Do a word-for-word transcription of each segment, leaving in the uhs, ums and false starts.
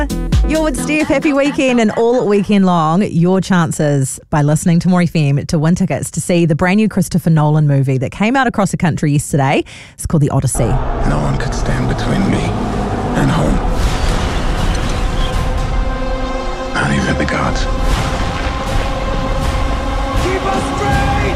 You're with Steph. Happy weekend, and all weekend long, your chances by listening to More F M to win tickets to see the brand new Christopher Nolan movie that came out across the country yesterday. It's called The Odyssey. No one could stand between me and home. Not even the gods. Keep us straight!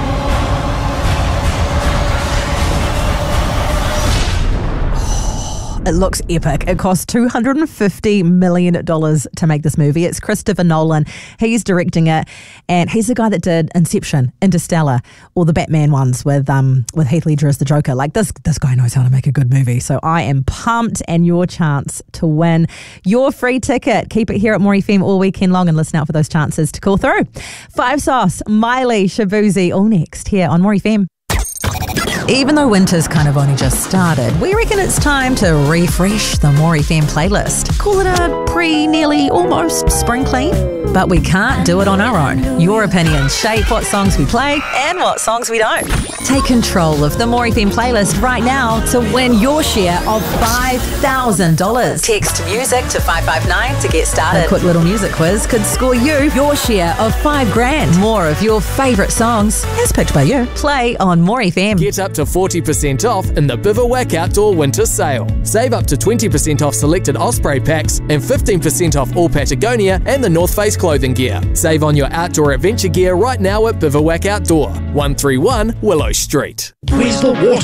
It looks epic. It cost two hundred fifty million dollars to make this movie. It's Christopher Nolan. He's directing it, and he's the guy that did Inception, Interstellar, or the Batman ones with um with Heath Ledger as the Joker. Like, this this guy knows how to make a good movie. So I am pumped, and your chance to win your free ticket. Keep it here at More F M all weekend long and listen out for those chances to call through. Five Sauce, Miley, Shabuzi, all next here on More F M. Even though winter's kind of only just started, we reckon it's time to refresh the More F M playlist. Call it a pre, nearly, almost spring clean. But we can't do it on our own. Your opinions shape what songs we play and what songs we don't. Take control of the More F M playlist right now to win your share of five thousand dollars. Text music to five five nine to get started. A quick little music quiz could score you your share of five grand. More of your favourite songs, as picked by you. Play on More F M. Get up to forty percent off in the Bivouac Outdoor Winter Sale. Save up to twenty percent off selected Osprey packs and fifteen percent off all Patagonia and the North Face clothing gear. Save on your outdoor adventure gear right now at Bivouac Outdoor, one thirty-one Willow Street. Where's the water?